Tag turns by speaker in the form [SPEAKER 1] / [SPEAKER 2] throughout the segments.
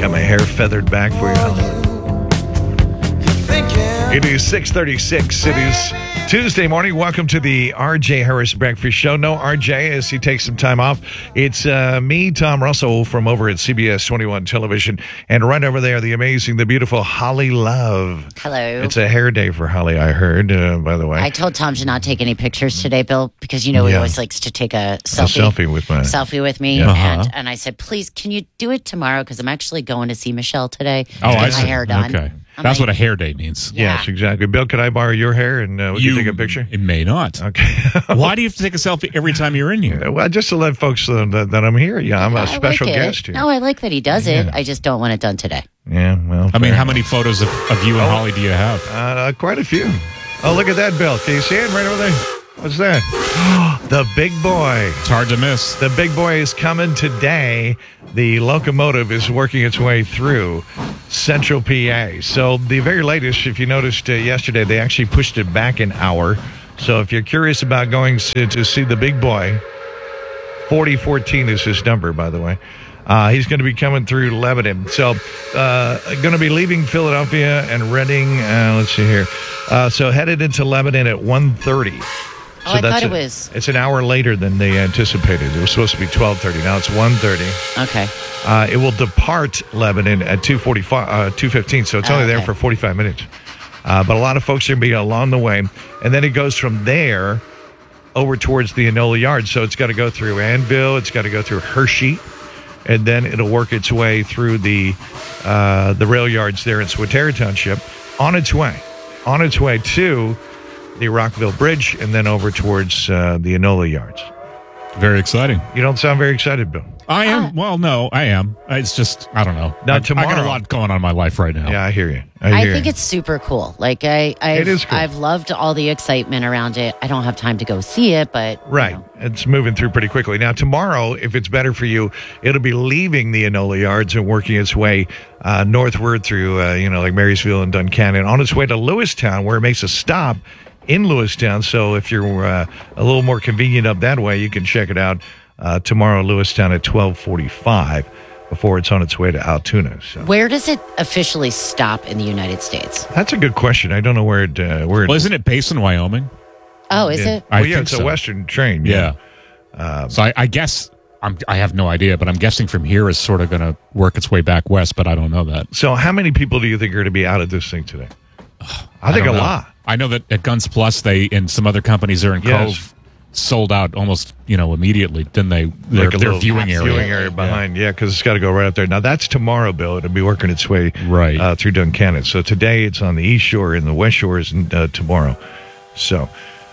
[SPEAKER 1] Got my hair feathered back for you, Holly. It is 6:36. It is Tuesday morning. Welcome to the RJ Harris Breakfast Show. No RJ as he takes some time off. It's me, Tom Russell, from over at CBS 21 Television. And right over there, the amazing, the beautiful Holly Love.
[SPEAKER 2] Hello.
[SPEAKER 1] It's a hair day for Holly, I heard, by the way.
[SPEAKER 2] I told Tom to not take any pictures today, Bill, because he always likes to take a selfie with me. And I said, please, can you do it tomorrow? Because I'm actually going to see Michelle today to get my hair done.
[SPEAKER 3] Okay. That's what a hair day means.
[SPEAKER 2] Yeah.
[SPEAKER 1] Yes, exactly. Bill, can I borrow your hair and we can take a picture?
[SPEAKER 3] It may not.
[SPEAKER 1] Okay.
[SPEAKER 3] Why do you have to take a selfie every time you're in here?
[SPEAKER 1] Well, just to let folks know that I'm here. Yeah, I'm a special guest here.
[SPEAKER 2] No, I like that he does it. I just don't want it done today.
[SPEAKER 1] Yeah, well.
[SPEAKER 3] I mean, how many photos of you and Holly do you have?
[SPEAKER 1] Quite a few. Oh, look at that, Bill. Can you see it right over there? What's that? The big boy.
[SPEAKER 3] It's hard to miss.
[SPEAKER 1] The big boy is coming today. The locomotive is working its way through Central PA. So the very latest, if you noticed yesterday, they actually pushed it back an hour. So if you're curious about going to see the big boy, 4014 is his number, by the way. He's going to be coming through Lebanon. So going to be leaving Philadelphia and Reading. Let's see here. So headed into Lebanon at 1:30.
[SPEAKER 2] Oh, I thought it was.
[SPEAKER 1] It's an hour later than they anticipated. It was supposed to be 12:30. Now it's 1:30.
[SPEAKER 2] Okay.
[SPEAKER 1] It will depart Lebanon at 2:15. So it's only there for 45 minutes. But a lot of folks are going to be along the way. And then it goes from there over towards the Enola Yard. So it's got to go through Annville. It's got to go through Hershey. And then it'll work its way through the rail yards there in Swatara Township on its way to the Rockville Bridge and then over towards the Enola Yards.
[SPEAKER 3] Very exciting.
[SPEAKER 1] You don't sound very excited, Bill.
[SPEAKER 3] I am. Well, no, I am. It's just, I don't know.
[SPEAKER 1] Now,
[SPEAKER 3] I
[SPEAKER 1] tomorrow,
[SPEAKER 3] got a lot going on in my life right now.
[SPEAKER 1] Yeah, I hear you.
[SPEAKER 2] I think it's super cool. Like
[SPEAKER 1] it is cool.
[SPEAKER 2] I've loved all the excitement around it. I don't have time to go see it, but
[SPEAKER 1] right, it's moving through pretty quickly. Now tomorrow, if it's better for you, it'll be leaving the Enola Yards and working its way northward through, like Marysville and Duncannon, on its way to Lewistown, where it makes a stop in Lewistown. So if you're a little more convenient up that way, you can check it out tomorrow, Lewistown at 12:45. Before it's on its way to Altoona. So.
[SPEAKER 2] Where does it officially stop in the United States?
[SPEAKER 1] That's a good question. I don't know where it.
[SPEAKER 3] Well, isn't it based in Wyoming?
[SPEAKER 2] Oh, is it?
[SPEAKER 1] Well, it's a Western train.
[SPEAKER 3] Yeah. So I guess I have no idea, but I'm guessing from here is sort of going to work its way back west, but I don't know that.
[SPEAKER 1] So how many people do you think are going to be out of this thing today? I think a lot.
[SPEAKER 3] I know that at Guns Plus, they and some other companies there in Cove sold out almost, immediately. Didn't they? Their viewing area
[SPEAKER 1] behind, because it's got to go right up there. Now that's tomorrow, Bill. It'll be working its way through Duncannon. So today it's on the East Shore and the West Shore is tomorrow. So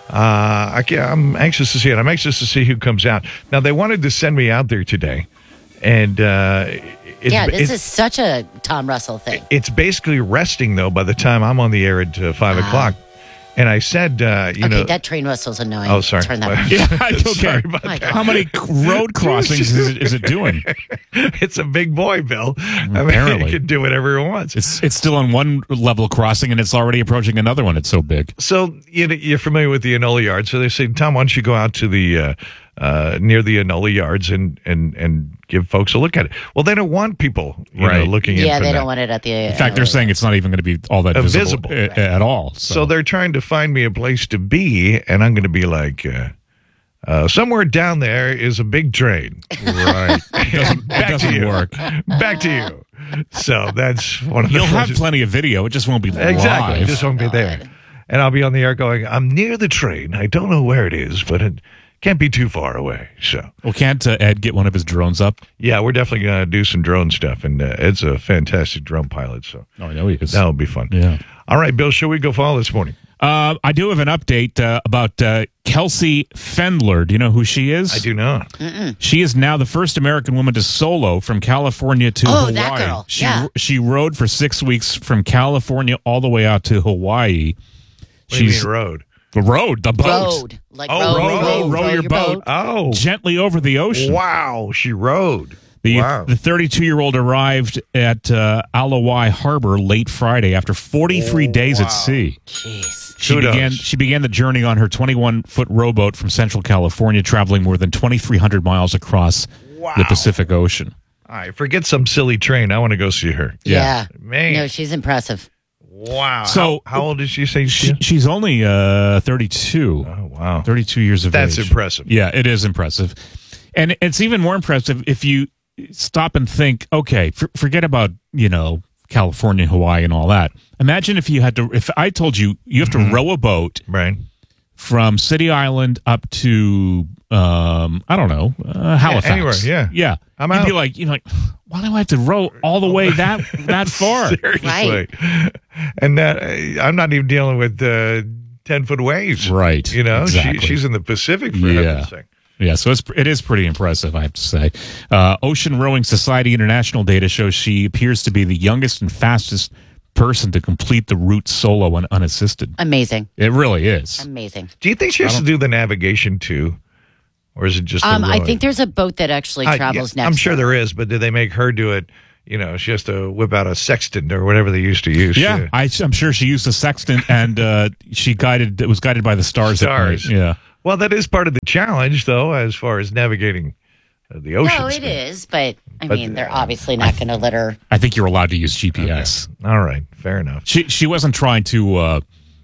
[SPEAKER 1] I'm anxious to see it. I'm anxious to see who comes out. Now they wanted to send me out there today, and
[SPEAKER 2] this is such a Tom Russell thing.
[SPEAKER 1] It's basically resting though. By the time I'm on the air at 5 o'clock. And I said,
[SPEAKER 2] that train whistle's annoying.
[SPEAKER 1] Oh, sorry.
[SPEAKER 2] Turn that off.
[SPEAKER 3] Yeah, sorry about that. How many road crossings is it doing?
[SPEAKER 1] It's a big boy, Bill.
[SPEAKER 3] Apparently.
[SPEAKER 1] I mean, it can do whatever it wants.
[SPEAKER 3] It's still on one level crossing, and it's already approaching another one. It's so big.
[SPEAKER 1] So you're familiar with the Enola Yards. So they say, Tom, why don't you go out to the near the Enola Yards and give folks a look at it. Well, they don't want people looking in.
[SPEAKER 2] Yeah, they don't want it at the.
[SPEAKER 3] In fact, they're saying it's not even going to be all that visible at all.
[SPEAKER 1] So they're trying to find me a place to be, and I'm going to be like, somewhere down there is a big train.
[SPEAKER 3] Right. It doesn't work.
[SPEAKER 1] Back to you. So that's one of the.
[SPEAKER 3] You'll have plenty of video. It just won't be live.
[SPEAKER 1] Exactly. It just won't be there. And I'll be on the air going, I'm near the train. I don't know where it is, but it can't be too far away. So,
[SPEAKER 3] well, can't Ed get one of his drones up?
[SPEAKER 1] Yeah, we're definitely going to do some drone stuff, and Ed's a fantastic drone pilot. So,
[SPEAKER 3] I know he is.
[SPEAKER 1] That'll be fun.
[SPEAKER 3] Yeah.
[SPEAKER 1] All right, Bill, shall we go follow this morning?
[SPEAKER 3] I do have an update about Kelsey Fendler. Do you know who she is?
[SPEAKER 1] I do not.
[SPEAKER 3] She is now the first American woman to solo from California to Hawaii.
[SPEAKER 2] That girl.
[SPEAKER 3] She rode for 6 weeks from California all the way out to Hawaii.
[SPEAKER 1] What do you mean rode?
[SPEAKER 3] The road, the boat.
[SPEAKER 2] Road. Like row
[SPEAKER 3] your boat. Gently over the ocean.
[SPEAKER 1] Wow, she rode.
[SPEAKER 3] The 32-year-old arrived at Alawai Harbor late Friday after 43 days at sea.
[SPEAKER 2] Jeez.
[SPEAKER 3] She began the journey on her 21-foot rowboat from Central California, traveling more than 2,300 miles across the Pacific Ocean.
[SPEAKER 1] All right, forget some silly train. I want to go see her.
[SPEAKER 2] Yeah.
[SPEAKER 1] Man.
[SPEAKER 2] No, she's impressive.
[SPEAKER 1] Wow. So how old did she say
[SPEAKER 3] she's only 32.
[SPEAKER 1] Oh, wow.
[SPEAKER 3] 32 years of age.
[SPEAKER 1] That's impressive.
[SPEAKER 3] Yeah, it is impressive. And it's even more impressive if you stop and think, okay, forget about, California, Hawaii, and all that. Imagine if I told you have to row a boat from City Island up to, Halifax.
[SPEAKER 1] Anywhere,
[SPEAKER 3] yeah. You'd be like, why do I have to row all the way that far?
[SPEAKER 1] Seriously.
[SPEAKER 2] Right.
[SPEAKER 1] And that I'm not even dealing with 10-foot waves.
[SPEAKER 3] Right. Exactly.
[SPEAKER 1] She's in the Pacific, for heaven's sake.
[SPEAKER 3] Yeah, so it is pretty impressive, I have to say. Ocean Rowing Society International data shows she appears to be the youngest and fastest person to complete the route solo and unassisted.
[SPEAKER 2] Amazing.
[SPEAKER 3] It really is.
[SPEAKER 2] Amazing.
[SPEAKER 1] Do you think she has to do the navigation too? Or is it just
[SPEAKER 2] I think there's a boat that actually travels next.
[SPEAKER 1] I'm sure there is, but did they make her do it? She has to whip out a sextant or whatever they used to use.
[SPEAKER 3] Yeah, I'm sure she used a sextant, and it was guided by the stars. Yeah.
[SPEAKER 1] Well, that is part of the challenge, though, as far as navigating the ocean.
[SPEAKER 2] No, it is, but they're obviously not going to let her.
[SPEAKER 3] I think you're allowed to use GPS.
[SPEAKER 1] Okay. All right, fair enough.
[SPEAKER 3] She wasn't trying to,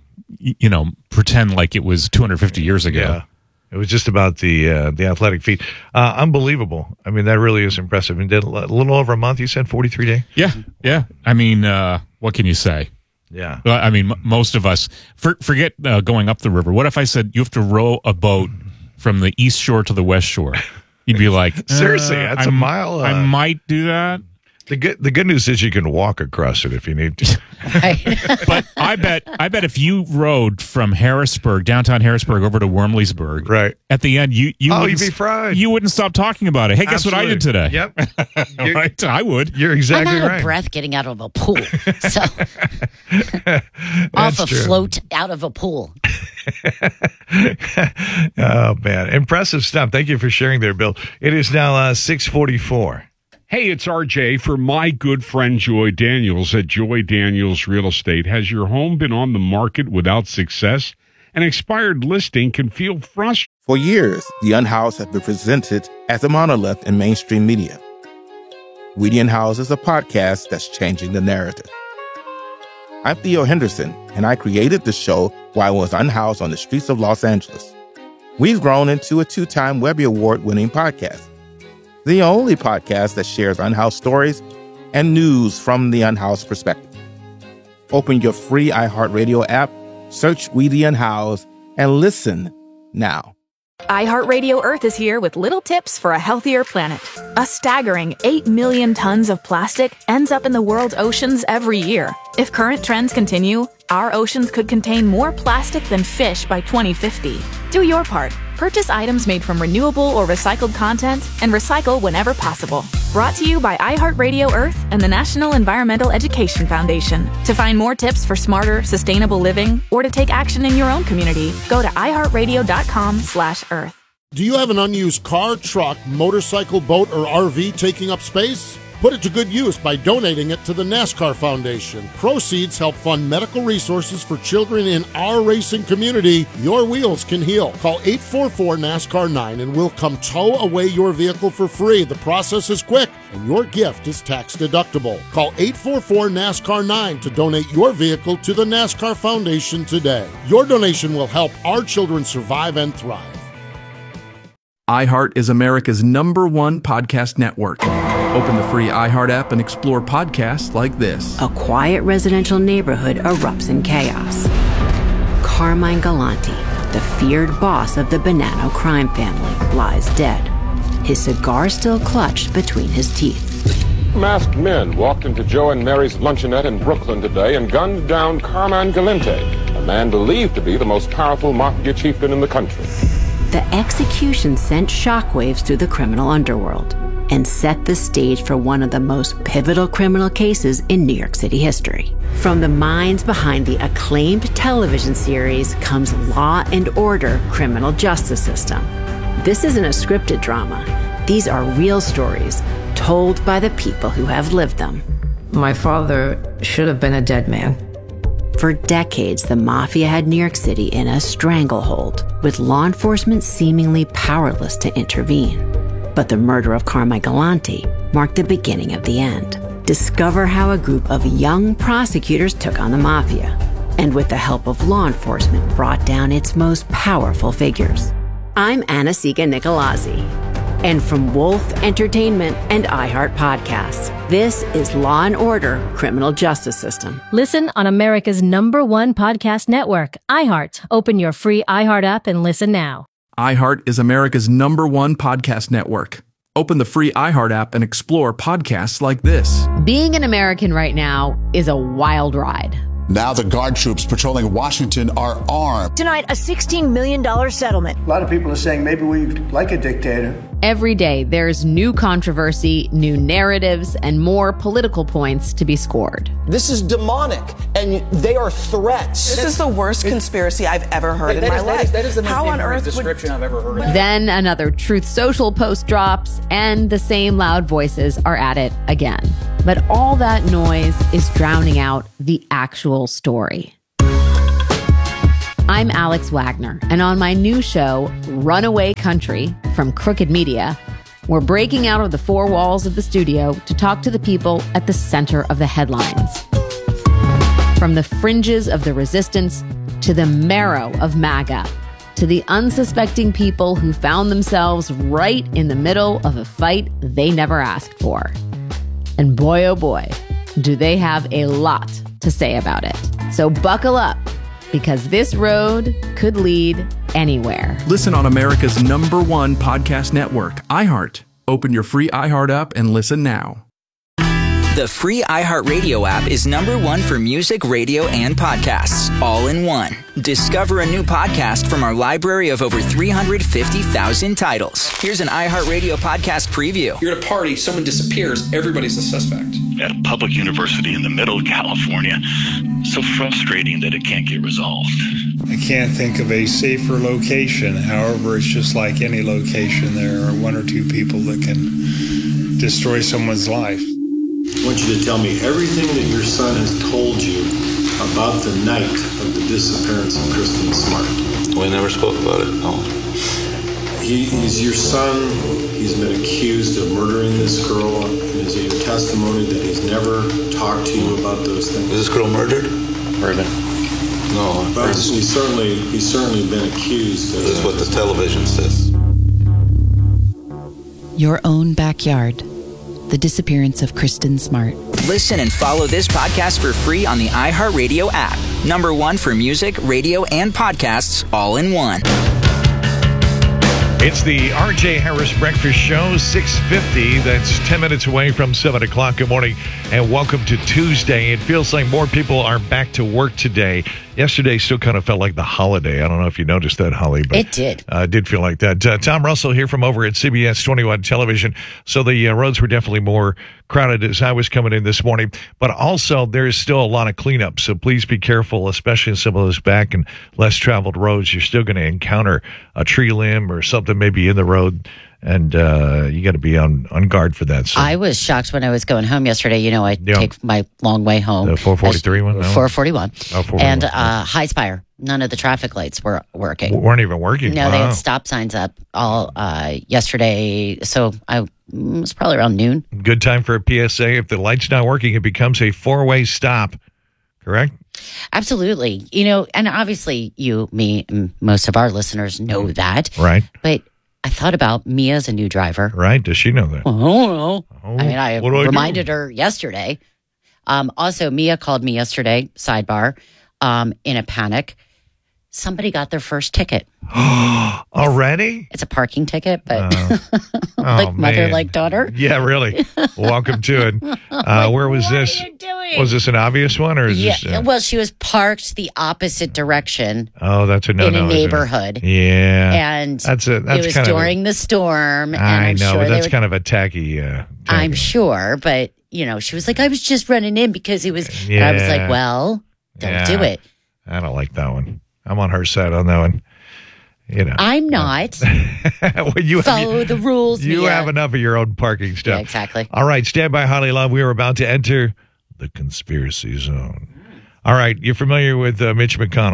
[SPEAKER 3] pretend like it was 250 years ago.
[SPEAKER 1] Yeah. It was just about the athletic feat. Unbelievable. That really is impressive. And did a little over a month, you said, 43 days?
[SPEAKER 3] Yeah. What can you say?
[SPEAKER 1] Yeah.
[SPEAKER 3] Most of us, forget going up the river. What if I said you have to row a boat from the east shore to the west shore? You'd be like,
[SPEAKER 1] seriously, that's a mile.
[SPEAKER 3] I might do that.
[SPEAKER 1] The good news is you can walk across it if you need to.
[SPEAKER 2] Right.
[SPEAKER 3] But I bet if you rode from downtown Harrisburg over to Wormleysburg,
[SPEAKER 1] right,
[SPEAKER 3] at the end you'd
[SPEAKER 1] be fried.
[SPEAKER 3] You wouldn't stop talking about it. Hey, guess
[SPEAKER 1] Absolutely.
[SPEAKER 3] what I did today?
[SPEAKER 1] Yep.
[SPEAKER 3] Right? I would.
[SPEAKER 1] You're exactly
[SPEAKER 2] I'm out
[SPEAKER 1] right.
[SPEAKER 2] of breath getting out of a pool. So off a float out of a pool.
[SPEAKER 1] Oh man, impressive stuff. Thank you for sharing there, Bill. It is now 6:44.
[SPEAKER 4] Hey, it's RJ for my good friend Joy Daniels at Joy Daniels Real Estate. Has your home been on the market without success? An expired listing can feel frustrating.
[SPEAKER 5] For years, the Unhoused have been presented as a monolith in mainstream media. We the Unhoused is a podcast that's changing the narrative. I'm Theo Henderson, and I created the show while I was unhoused on the streets of Los Angeles. We've grown into a 2-time Webby Award-winning podcast. The only podcast that shares unhoused stories and news from the unhoused perspective. Open your free iHeartRadio app, search We the Unhoused, and listen now.
[SPEAKER 6] iHeartRadio Earth is here with little tips for a healthier planet. A staggering 8 million tons of plastic ends up in the world's oceans every year. If current trends continue, our oceans could contain more plastic than fish by 2050. Do your part. Purchase items made from renewable or recycled content and recycle whenever possible. Brought to you by iHeartRadio Earth and the National Environmental Education Foundation. To find more tips for smarter, sustainable living or to take action in your own community, go to iHeartRadio.com/Earth.
[SPEAKER 7] Do you have an unused car, truck, motorcycle, boat, or RV taking up space? Put it to good use by donating it to the NASCAR Foundation. Proceeds help fund medical resources for children in our racing community. Your wheels can heal. Call 844-NASCAR-9 and we'll come tow away your vehicle for free. The process is quick and your gift is tax deductible. Call 844-NASCAR-9 to donate your vehicle to the NASCAR Foundation today. Your donation will help our children survive and thrive.
[SPEAKER 8] iHeart is America's #1 podcast network. Open the free iHeart app and explore podcasts like this.
[SPEAKER 9] A quiet residential neighborhood erupts in chaos. Carmine Galante, the feared boss of the Bonanno crime family, lies dead, his cigar still clutched between his teeth.
[SPEAKER 10] Masked men walked into Joe and Mary's luncheonette in Brooklyn today and gunned down Carmine Galante, a man believed to be the most powerful mafia chieftain in the country.
[SPEAKER 9] The execution sent shockwaves through the criminal underworld and set the stage for one of the most pivotal criminal cases in New York City history. From the minds behind the acclaimed television series comes Law and Order: Criminal Justice System. This isn't a scripted drama. These are real stories told by the people who have lived them.
[SPEAKER 11] My father should have been a dead man.
[SPEAKER 9] For decades, the mafia had New York City in a stranglehold, with law enforcement seemingly powerless to intervene. But the murder of Carmine Galante marked the beginning of the end. Discover how a group of young prosecutors took on the mafia, and with the help of law enforcement, brought down its most powerful figures. I'm Anna-Sigga Nicolazzi, and from Wolf Entertainment and iHeart Podcasts, this is Law and Order: Criminal Justice System.
[SPEAKER 12] Listen on America's #1 podcast network, iHeart. Open your free iHeart app and listen now.
[SPEAKER 8] iHeart is America's #1 podcast network. Open the free iHeart app and explore podcasts like this.
[SPEAKER 13] Being an American right now is a wild ride.
[SPEAKER 14] Now the guard troops patrolling Washington are armed.
[SPEAKER 15] Tonight, a $16 million settlement.
[SPEAKER 16] A lot of people are saying maybe we like a dictator.
[SPEAKER 13] Every day, there's new controversy, new narratives, and more political points to be scored.
[SPEAKER 17] This is demonic, and they are threats.
[SPEAKER 18] This is the worst conspiracy I've ever heard in my life.
[SPEAKER 17] That is the most ignorant description I've ever heard.
[SPEAKER 13] Then another Truth Social post drops, and the same loud voices are at it again. But all that noise is drowning out the actual story. I'm Alex Wagner, and on my new show, Runaway Country, from Crooked Media, we're breaking out of the four walls of the studio to talk to the people at the center of the headlines. From the fringes of the resistance to the marrow of MAGA, to the unsuspecting people who found themselves right in the middle of a fight they never asked for. And boy, oh boy, do they have a lot to say about it. So buckle up, because this road could lead anywhere.
[SPEAKER 8] Listen on America's #1 podcast network, iHeart. Open your free iHeart app and listen now.
[SPEAKER 19] The free iHeartRadio app is #1 for music, radio, and podcasts, all in one. Discover a new podcast from our library of over 350,000 titles. Here's an iHeartRadio podcast preview.
[SPEAKER 20] You're at a party, someone disappears, everybody's a suspect.
[SPEAKER 21] At a public university in the middle of California, so frustrating that it can't get resolved.
[SPEAKER 22] I can't think of a safer location. However, it's just like any location. There are one or two people that can destroy someone's life.
[SPEAKER 23] I want you to tell me everything that your son has told you about the night of the disappearance of Kristen Smart.
[SPEAKER 24] We never spoke about it, no.
[SPEAKER 23] He's your son. He's been accused of murdering this girl. Is it your testimony that he's never talked to you about those things?
[SPEAKER 24] Is this girl murdered?
[SPEAKER 23] Murdered. No. But he's certainly been accused.
[SPEAKER 24] This is what the television says.
[SPEAKER 25] Your own backyard. The disappearance of Kristen Smart.
[SPEAKER 19] Listen and follow this podcast for free on the iHeartRadio app. #1 for music, radio, and podcasts, all in one.
[SPEAKER 1] It's the RJ Harris Breakfast Show, 6:50. That's 10 minutes away from 7 o'clock. Good morning and welcome to Tuesday. It feels like more people are back to work today. Yesterday still kind of felt like the holiday. I don't know if you noticed that, Holly. But
[SPEAKER 2] it did.
[SPEAKER 1] It did feel like that. Tom Russell here from over at CBS 21 Television. So the roads were definitely more crowded as I was coming in this morning. But also there's still a lot of cleanup. So please be careful, especially in some of those back and less traveled roads. You're still going to encounter a tree limb or something maybe in the road. And you got to be on guard for that. So.
[SPEAKER 2] I was shocked when I was going home yesterday. You know, I take my long way home.
[SPEAKER 1] The 443 one?
[SPEAKER 2] 441.
[SPEAKER 1] Oh, 441.
[SPEAKER 2] And High Spire, none of the traffic lights were working.
[SPEAKER 1] Weren't even working?
[SPEAKER 2] No, they had stop signs up all yesterday. So it was probably around noon.
[SPEAKER 1] Good time for a PSA. If the light's not working, it becomes a four-way stop. Correct?
[SPEAKER 2] Absolutely. You know, and obviously you, me, and most of our listeners know that.
[SPEAKER 1] Right.
[SPEAKER 2] But I thought about Mia as a new driver.
[SPEAKER 1] Right. Does she know that?
[SPEAKER 2] Oh. I mean, I reminded her yesterday. Also, Mia called me yesterday, sidebar, in a panic. Somebody got their first ticket.
[SPEAKER 1] Already?
[SPEAKER 2] It's a parking ticket, but like mother, like daughter.
[SPEAKER 1] Yeah, really. Welcome to it. Where was this?
[SPEAKER 2] What are you doing?
[SPEAKER 1] Was this an obvious one, or is this?
[SPEAKER 2] Well, she was parked the opposite direction.
[SPEAKER 1] Oh, that's a no-no.
[SPEAKER 2] In a neighborhood.
[SPEAKER 1] Yeah,
[SPEAKER 2] and
[SPEAKER 1] that's
[SPEAKER 2] it was during the storm. And
[SPEAKER 1] I know,
[SPEAKER 2] sure
[SPEAKER 1] but that's kind of a tacky.
[SPEAKER 2] I'm sure, but you know, she was like, I was just running in because it was.
[SPEAKER 1] Yeah.
[SPEAKER 2] And I was like, well, don't do it.
[SPEAKER 1] I don't like that one. I'm on her side on that one. You know,
[SPEAKER 2] I'm not.
[SPEAKER 1] Well, you
[SPEAKER 2] follow the rules.
[SPEAKER 1] You have enough of your own parking stuff.
[SPEAKER 2] Yeah, exactly.
[SPEAKER 1] All right, stand by, Holly Love. We are about to enter the conspiracy zone. All right, you're familiar with Mitch McConnell,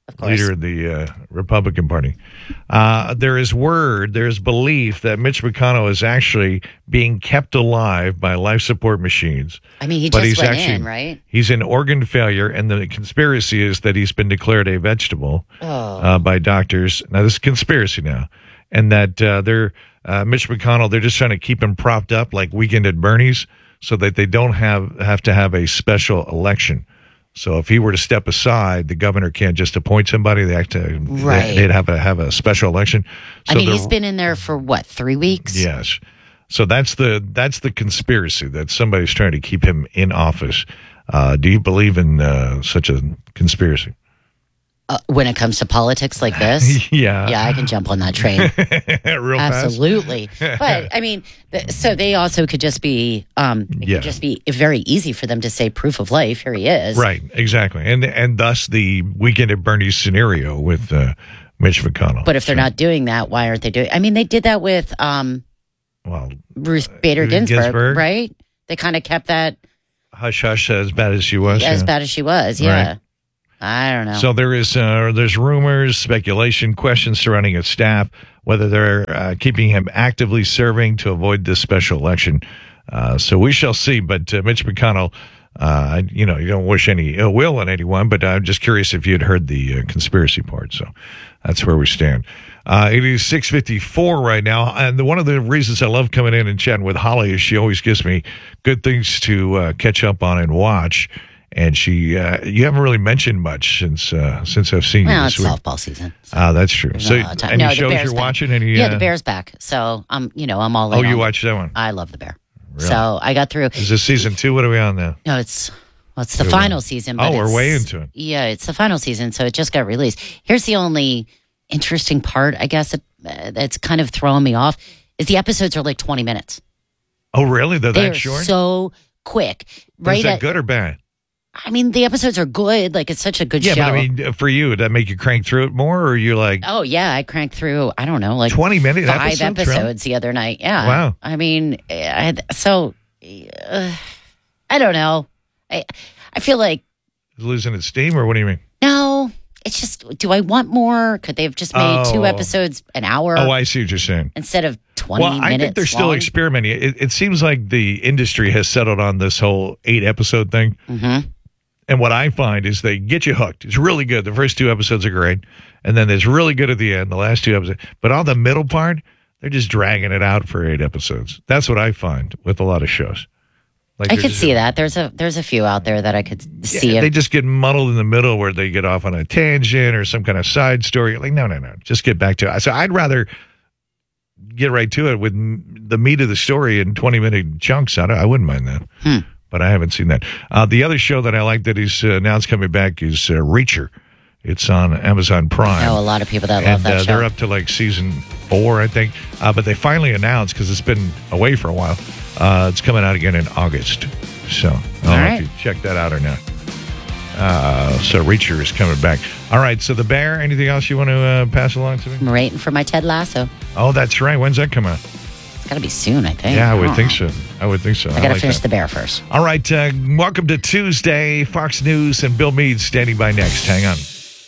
[SPEAKER 1] leader of the Republican Party. There is belief that Mitch McConnell is actually being kept alive by life support machines.
[SPEAKER 2] I mean, he just went in, right?
[SPEAKER 1] He's in organ failure, and the conspiracy is that he's been declared a vegetable by doctors. Now, this is conspiracy now. And that Mitch McConnell, they're just trying to keep him propped up like Weekend at Bernie's so that they don't have to have a special election. So if he were to step aside, the governor can't just appoint somebody. They have to.
[SPEAKER 2] Right.
[SPEAKER 1] They'd have a special election. So
[SPEAKER 2] I mean, he's been in there for what, 3 weeks?
[SPEAKER 1] Yes. So that's the conspiracy that somebody's trying to keep him in office. Do you believe in such a conspiracy?
[SPEAKER 2] When it comes to politics like this,
[SPEAKER 1] yeah,
[SPEAKER 2] I can jump on that train.
[SPEAKER 1] Real
[SPEAKER 2] absolutely. But I mean, so they also could just be, it could just be very easy for them to say proof of life. Here he is,
[SPEAKER 1] right? Exactly, and thus the Weekend at Bernie's scenario with Mitch McConnell.
[SPEAKER 2] But if they're not doing that, why aren't they doing? I mean, they did that with Ruth Bader Ginsburg, right? They kind of kept that
[SPEAKER 1] hush hush as bad as she was,
[SPEAKER 2] bad as she was, yeah. Right. I don't know.
[SPEAKER 1] So there's rumors, speculation, questions surrounding his staff, whether they're keeping him actively serving to avoid this special election. So we shall see. But Mitch McConnell, you don't wish any ill will on anyone, but I'm just curious if you had heard the conspiracy part. So that's where we stand. It is 6:54 right now, and one of the reasons I love coming in and chatting with Holly is she always gives me good things to catch up on and watch. And you haven't really mentioned much since I've seen you this week.
[SPEAKER 2] Well, it's softball season.
[SPEAKER 1] So that's true. So any shows you're watching?
[SPEAKER 2] Yeah, The Bear's back. So I'm all in.
[SPEAKER 1] Oh, you watched that one?
[SPEAKER 2] I love The Bear. Really? So I got through.
[SPEAKER 1] Is this season 2? What are we on now?
[SPEAKER 2] No, it's the final season.
[SPEAKER 1] But we're way into it.
[SPEAKER 2] Yeah, it's the final season, so it just got released. Here's the only interesting part, I guess, that's kind of throwing me off, is the episodes are like 20 minutes.
[SPEAKER 1] Oh, really? They're that short?
[SPEAKER 2] So quick. Right?
[SPEAKER 1] Is that good or bad?
[SPEAKER 2] I mean, the episodes are good. Like, it's such a good show.
[SPEAKER 1] Yeah, but I mean, for you, did that make you crank through it more, or are you like...
[SPEAKER 2] Oh, yeah, I cranked through, I don't know, like
[SPEAKER 1] 20-minute
[SPEAKER 2] 5 episodes the other night. Yeah.
[SPEAKER 1] Wow.
[SPEAKER 2] I mean, I don't know. I feel like...
[SPEAKER 1] Is it losing its steam, or what do you mean?
[SPEAKER 2] No, it's just, do I want more? Could they have just made 2 episodes an hour?
[SPEAKER 1] Oh, I see what you're saying.
[SPEAKER 2] Instead of 20 minutes
[SPEAKER 1] I think they're still experimenting. It seems like the industry has settled on this whole 8-episode thing.
[SPEAKER 2] Mm-hmm.
[SPEAKER 1] And what I find is they get you hooked. It's really good. The first 2 episodes are great. And then there's really good at the end, the last 2 episodes. But on the middle part, they're just dragging it out for 8 episodes. That's what I find with a lot of shows.
[SPEAKER 2] Like I could see that. There's a few out there that I could see.
[SPEAKER 1] They just get muddled in the middle where they get off on a tangent or some kind of side story. Like, no. Just get back to it. So I'd rather get right to it with the meat of the story in 20-minute chunks. I wouldn't mind that. But I haven't seen that. The other show that I like that he's announced coming back is Reacher. It's on Amazon Prime.
[SPEAKER 2] I know a lot of people that love that show.
[SPEAKER 1] They're up to like season 4, I think. But they finally announced, because it's been away for a while, it's coming out again in August. So I don't know if you check that out or not. So Reacher is coming back. All right, so The Bear, anything else you want to pass along to me?
[SPEAKER 2] I'm waiting for my Ted Lasso.
[SPEAKER 1] Oh, that's right. When's that come out?
[SPEAKER 2] It's got to be soon, I think.
[SPEAKER 1] Yeah, I would think so. I
[SPEAKER 2] got to finish The Bear first.
[SPEAKER 1] All right, welcome to Tuesday. Fox News and Bill Meade standing by next. Hang on.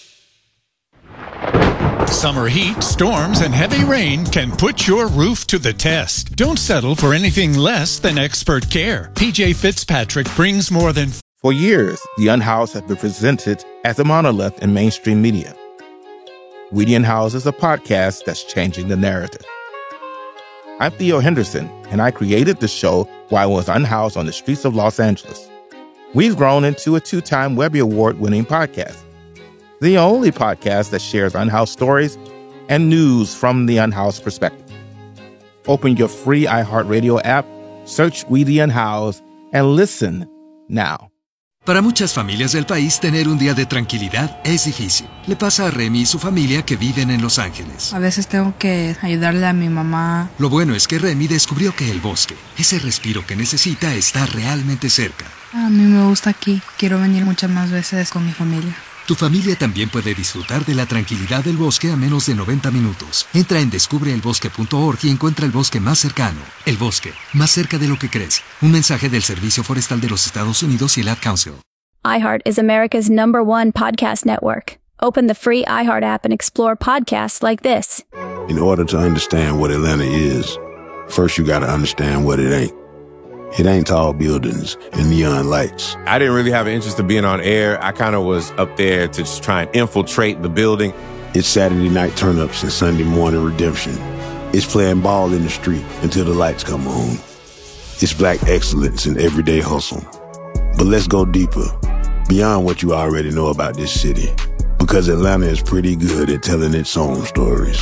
[SPEAKER 3] Summer heat, storms, and heavy rain can put your roof to the test. Don't settle for anything less than expert care. PJ Fitzpatrick brings more than...
[SPEAKER 4] For years, The Unhoused has been presented as a monolith in mainstream media. We the Unhoused is a podcast that's changing the narrative. I'm Theo Henderson, and I created the show while I was unhoused on the streets of Los Angeles. We've grown into a 2-time Webby Award-winning podcast. The only podcast that shares unhoused stories and news from the unhoused perspective. Open your free iHeartRadio app, search We the Unhoused, and listen now.
[SPEAKER 5] Para muchas familias del país, tener un día de tranquilidad es difícil. Le pasa a Remy y su familia que viven en Los Ángeles.
[SPEAKER 6] A veces tengo que ayudarle a mi mamá.
[SPEAKER 5] Lo bueno es que Remy descubrió que el bosque, ese respiro que necesita, está realmente cerca.
[SPEAKER 6] A mí me gusta aquí. Quiero venir muchas más veces con mi familia.
[SPEAKER 5] Tu familia también puede disfrutar de la tranquilidad del bosque a menos de 90 minutos. Entra en descubreelbosque.org y encuentra el bosque más cercano. El bosque, más cerca de lo que crees. Un mensaje del Servicio Forestal de los Estados Unidos y el Ad Council.
[SPEAKER 7] iHeart is America's #1 podcast network. Open the free iHeart app and explore podcasts like this.
[SPEAKER 9] In order to understand what Atlanta is, first you got to understand what it ain't. It ain't tall buildings and neon lights.
[SPEAKER 10] I didn't really have an interest in being on air. I kind of was up there to just try and infiltrate the building.
[SPEAKER 9] It's Saturday night turn-ups and Sunday morning redemption. It's playing ball in the street until the lights come on. It's black excellence in everyday hustle. But let's go deeper, beyond what you already know about this city. Because Atlanta is pretty good at telling its own stories.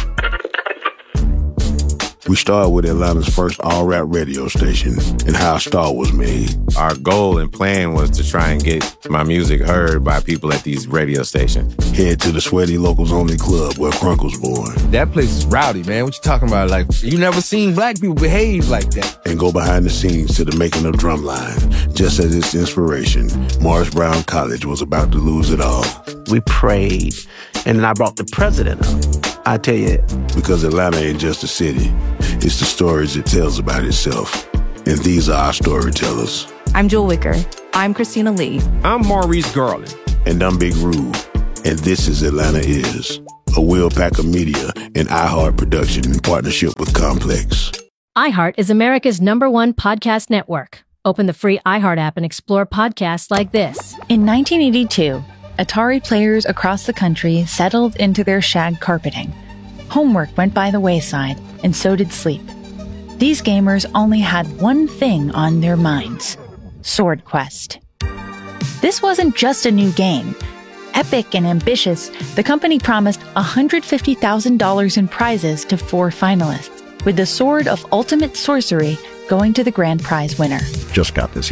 [SPEAKER 9] We started with Atlanta's first all-rap radio station and how a star was made.
[SPEAKER 10] Our goal and plan was to try and get my music heard by people at these radio stations.
[SPEAKER 9] Head to the Sweaty Locals Only Club where Crunk was born.
[SPEAKER 11] That place is rowdy, man. What you talking about? Like, you never seen black people behave like that.
[SPEAKER 9] And go behind the scenes to the making of Drumline. Just as its inspiration, Morris Brown College was about to lose it all.
[SPEAKER 12] We prayed, and then I brought the president up. I tell you,
[SPEAKER 9] because Atlanta ain't just a city. It's the stories it tells about itself. And these are our storytellers.
[SPEAKER 26] I'm Jewel Wicker. I'm Christina Lee.
[SPEAKER 11] I'm Maurice Garland.
[SPEAKER 9] And I'm Big Rube. And this is Atlanta Is, a Will Packer Media and iHeart production in partnership with Complex.
[SPEAKER 27] iHeart is America's #1 podcast network. Open the free iHeart app and explore podcasts like this.
[SPEAKER 28] In 1982, Atari players across the country settled into their shag carpeting. Homework went by the wayside, and so did sleep. These gamers only had one thing on their minds: Sword Quest. This wasn't just a new game. Epic and ambitious, the company promised $150,000 in prizes to 4 finalists, with the Sword of Ultimate Sorcery going to the grand prize winner.
[SPEAKER 29] Just got this,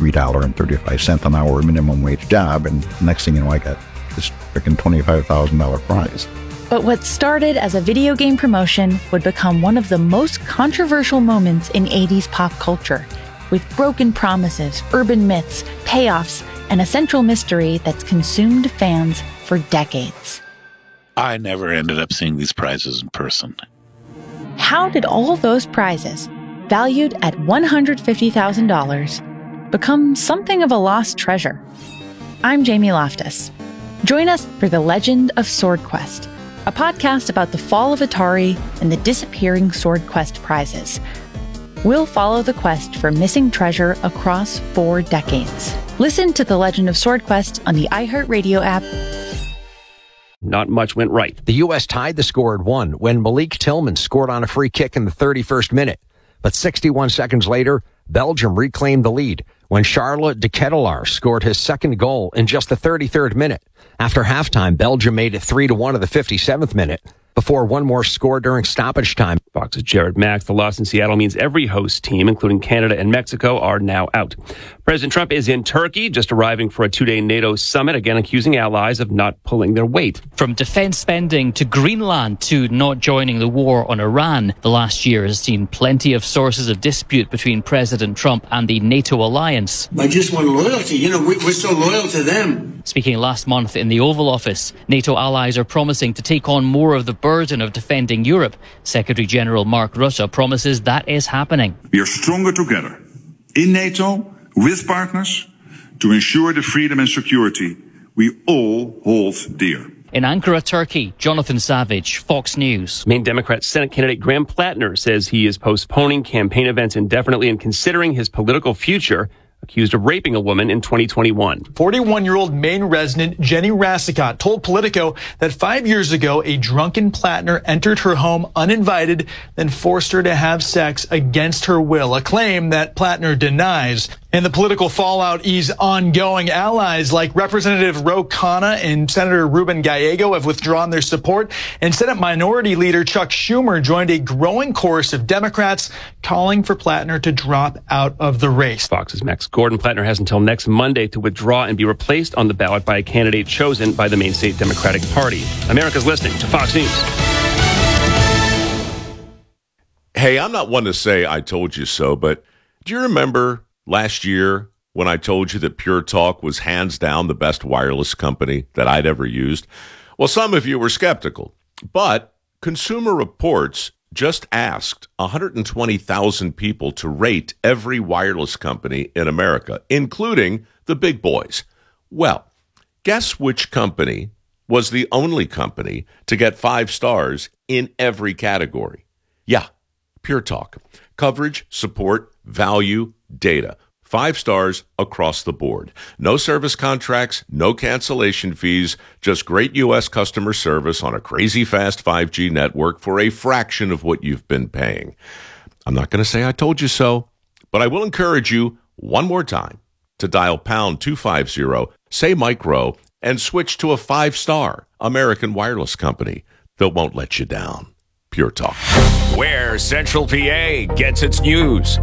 [SPEAKER 29] $3.35 an hour minimum wage job, and next thing you know, I got this freaking $25,000 prize.
[SPEAKER 28] But what started as a video game promotion would become one of the most controversial moments in 80s pop culture, with broken promises, urban myths, payoffs, and a central mystery that's consumed fans for decades.
[SPEAKER 30] I never ended up seeing these prizes in person.
[SPEAKER 28] How did all those prizes, valued at $150,000, become something of a lost treasure? I'm Jamie Loftus. Join us for The Legend of Sword Quest, a podcast about the fall of Atari and the disappearing Sword Quest prizes. We'll follow the quest for missing treasure across 4 decades. Listen to The Legend of Sword Quest on the iHeartRadio app.
[SPEAKER 31] Not much went right. The U.S. tied the score at 1 when Malik Tillman scored on a free kick in the 31st minute. But 61 seconds later, Belgium reclaimed the lead when Charlotte de Ketelaar scored his second goal in just the 33rd minute. After halftime, Belgium made it 3-1 in the 57th minute before one more score during stoppage time.
[SPEAKER 32] Fox's Jared Max. The loss in Seattle means every host team, including Canada and Mexico, are now out. President Trump is in Turkey, just arriving for a 2-day NATO summit, again accusing allies of not pulling their weight.
[SPEAKER 33] From defense spending to Greenland to not joining the war on Iran, the last year has seen plenty of sources of dispute between President Trump and the NATO alliance.
[SPEAKER 34] I just want loyalty. We're so loyal to them.
[SPEAKER 33] Speaking last month in the Oval Office, NATO allies are promising to take on more of the burden of defending Europe. Secretary General Mark Rutte promises that is happening.
[SPEAKER 35] We are stronger together in NATO with partners to ensure the freedom and security we all hold dear.
[SPEAKER 33] In Ankara, Turkey, Jonathan Savage, Fox News.
[SPEAKER 32] Main Democrat Senate candidate Graham Plattner says he is postponing campaign events indefinitely and considering his political future, accused of raping a woman in 2021.
[SPEAKER 36] 41-year-old Maine resident Jenny Rassicott told Politico that 5 years ago, a drunken Plattner entered her home uninvited, then forced her to have sex against her will, a claim that Plattner denies. And the political fallout is ongoing. Allies like Representative Ro Khanna and Senator Ruben Gallego have withdrawn their support, and Senate Minority Leader Chuck Schumer joined a growing chorus of Democrats calling for Plattner to drop out of the race.
[SPEAKER 32] Fox's Max Gordon. Plattner has until next Monday to withdraw and be replaced on the ballot by a candidate chosen by the Maine State Democratic Party. America's listening to Fox News.
[SPEAKER 37] Hey, I'm not one to say I told you so, but do you remember last year when I told you that Pure Talk was hands down the best wireless company that I'd ever used? Well, some of you were skeptical, but Consumer Reports just asked 120,000 people to rate every wireless company in America, including the big boys. Well, guess which company was the only company to get 5 stars in every category. Yeah, Pure Talk. Coverage, support, value, data. 5 stars across the board. No service contracts, no cancellation fees, just great U.S. customer service on a crazy fast 5G network for a fraction of what you've been paying. I'm not going to say I told you so, but I will encourage you one more time to dial pound 250, say micro, and switch to a 5-star American wireless company that won't let you down. Pure Talk.
[SPEAKER 31] Where Central PA gets its news.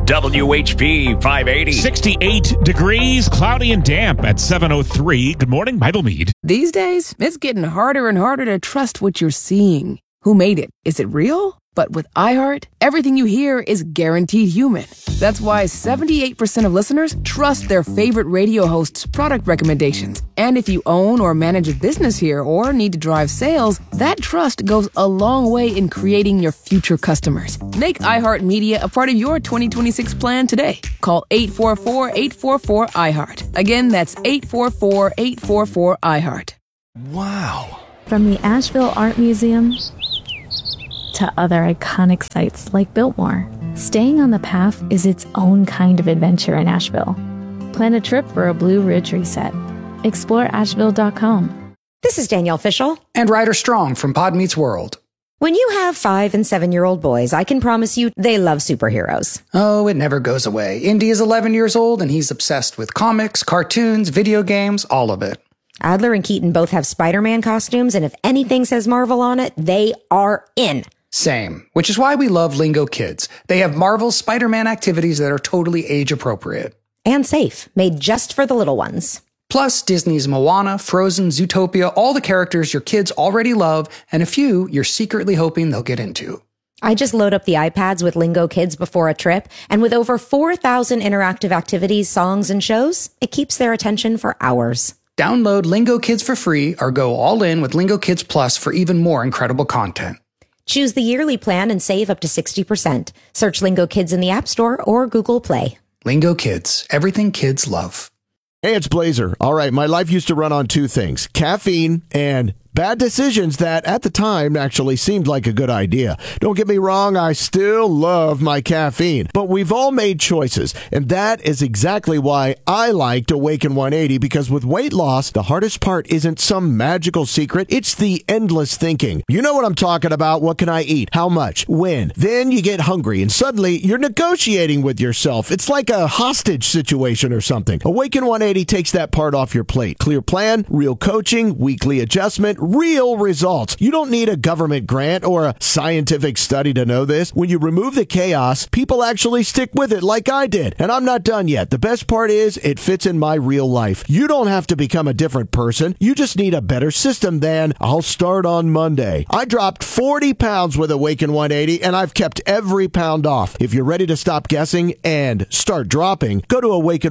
[SPEAKER 31] WHP 580.
[SPEAKER 1] 68 degrees, cloudy and damp at 7:03. Good morning, Bible Mead.
[SPEAKER 2] These days, it's getting harder and harder to trust what you're seeing. Who made it? Is it real? But with iHeart, everything you hear is guaranteed human. That's why 78% of listeners trust their favorite radio hosts' product recommendations. And if you own or manage a business here or need to drive sales, that trust goes a long way in creating your future customers. Make iHeart Media a part of your 2026 plan today. Call 844-844-iHeart. Again, that's 844-844-iHeart.
[SPEAKER 1] Wow.
[SPEAKER 3] From the Asheville Art Museum to other iconic sites like Biltmore, staying on the path is its own kind of adventure in Asheville. Plan a trip for a Blue Ridge reset. Explore Asheville.com.
[SPEAKER 8] This is Danielle Fishel.
[SPEAKER 13] And Ryder Strong from Pod Meets World.
[SPEAKER 8] When you have 5- and 7-year-old boys, I can promise you they love superheroes.
[SPEAKER 13] Oh, it never goes away. Indy is 11 years old and he's obsessed with comics, cartoons, video games, all of it.
[SPEAKER 8] Adler and Keaton both have Spider-Man costumes, and if anything says Marvel on it, they are in.
[SPEAKER 13] Same, which is why we love Lingo Kids. They have Marvel's Spider-Man activities that are totally age-appropriate.
[SPEAKER 8] And safe, made just for the little ones.
[SPEAKER 13] Plus, Disney's Moana, Frozen, Zootopia, all the characters your kids already love, and a few you're secretly hoping they'll get into.
[SPEAKER 8] I just load up the iPads with Lingo Kids before a trip, and with over 4,000 interactive activities, songs, and shows, it keeps their attention for hours.
[SPEAKER 13] Download Lingo Kids for free or go all in with Lingo Kids Plus for even more incredible content.
[SPEAKER 8] Choose the yearly plan and save up to 60%. Search Lingo Kids in the App Store or Google Play.
[SPEAKER 13] Lingo Kids, everything kids love.
[SPEAKER 14] Hey, it's Blazer. All right, my life used to run on 2 things, caffeine and bad decisions that at the time actually seemed like a good idea. Don't get me wrong, I still love my caffeine, but we've all made choices, and that is exactly why I liked Awaken 180, because with weight loss, the hardest part isn't some magical secret, it's the endless thinking. You know what I'm talking about. What can I eat? How much? When? Then you get hungry, and suddenly you're negotiating with yourself. It's like a hostage situation or something. Awaken 180 takes that part off your plate. Clear plan, real coaching, weekly adjustment, real results. You don't need a government grant or a scientific study to know this. When you remove the chaos, people actually stick with it like I did. And I'm not done yet. The best part is it fits in my real life. You don't have to become a different person. You just need a better system than I'll start on Monday. I dropped 40 pounds with Awaken 180 and I've kept every pound off. If you're ready to stop guessing and start dropping, go to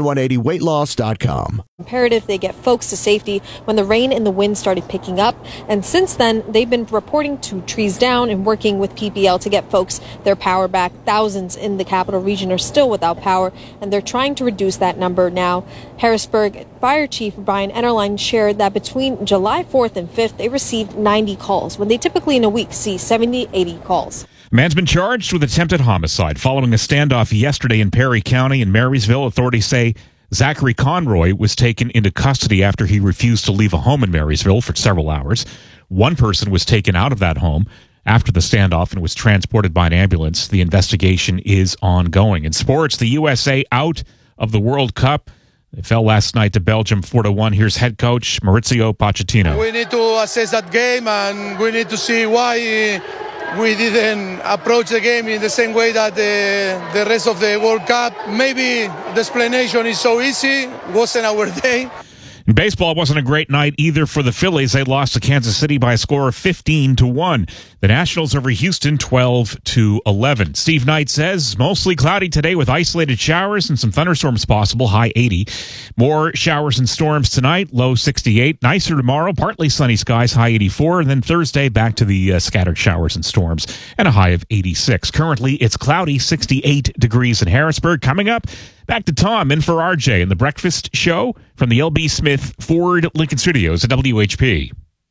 [SPEAKER 14] awaken180weightloss.com.
[SPEAKER 15] Imperative they get folks to safety when the rain and the wind started picking up. And since then, they've been reporting to trees down and working with PPL to get folks their power back. Thousands in the capital region are still without power, and they're trying to reduce that number now. Harrisburg Fire Chief Brian Ennerlein shared that between July 4th and 5th, they received 90 calls, when they typically in a week see 70, 80 calls.
[SPEAKER 1] Man's been charged with attempted homicide following a standoff yesterday in Perry County in Marysville. Authorities say Zachary Conroy was taken into custody after he refused to leave a home in Marysville for several hours. One person was taken out of that home after the standoff and was transported by an ambulance. The investigation is ongoing. In sports, the USA out of the World Cup. They fell last night to Belgium 4-1. Here's head coach Maurizio Pochettino.
[SPEAKER 16] We need to assess that game, and we need to see why we didn't approach the game in the same way that the rest of the World Cup. Maybe the explanation is so easy. It wasn't our day.
[SPEAKER 1] Baseball wasn't a great night either for the Phillies. They lost to Kansas City by a score of 15-1. The Nationals over Houston 12-11. Steve Knight says mostly cloudy today with isolated showers and some thunderstorms possible, high 80. More showers and storms tonight, low 68. Nicer tomorrow, partly sunny skies, high 84. And then Thursday back to the scattered showers and storms and a high of 86. Currently it's cloudy, 68 degrees in Harrisburg. Coming up, back to Tom in for RJ in the Breakfast Show from the LB Smith Ford Lincoln Studios at WHP.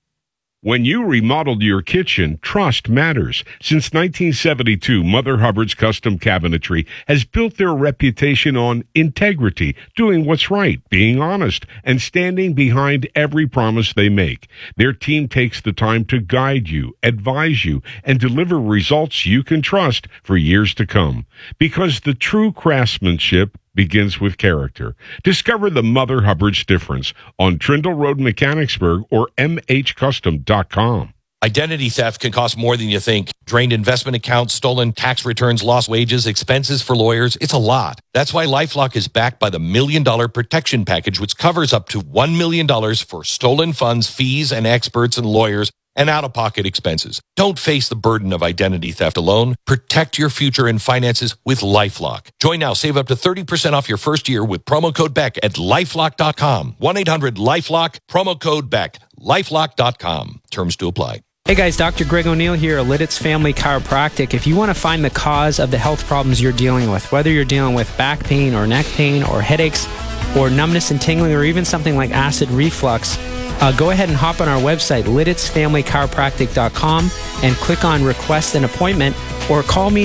[SPEAKER 4] When you remodeled your kitchen, trust matters. Since 1972, Mother Hubbard's Custom Cabinetry has built their reputation on integrity, doing what's right, being honest, and standing behind every promise they make. Their team takes the time to guide you, advise you, and deliver results you can trust for years to come. Because the true craftsmanship begins with character. Discover the Mother Hubbard's difference on Trindle Road, Mechanicsburg, or mhcustom.com.
[SPEAKER 5] Identity theft can cost more than you think. Drained investment accounts, stolen tax returns, lost wages, expenses for lawyers. It's a lot. That's why LifeLock is backed by the $1 Million Protection Package, which covers up to $1 million for stolen funds, fees, and experts and lawyers, and out-of-pocket expenses. Don't face the burden of identity theft alone. Protect your future and finances with LifeLock. Join now. Save up to 30% off your first year with promo code Beck at LifeLock.com. 1-800-LifeLock, promo code Beck. LifeLock.com. Terms to apply.
[SPEAKER 6] Hey guys, Dr. Greg O'Neill here, Lidditz Family Chiropractic. If you want to find the cause of the health problems you're dealing with, whether you're dealing with back pain or neck pain or headaches or numbness and tingling or even something like acid reflux, go ahead and hop on our website, LidditzFamilyChiropractic.com, and click on Request an Appointment, or call me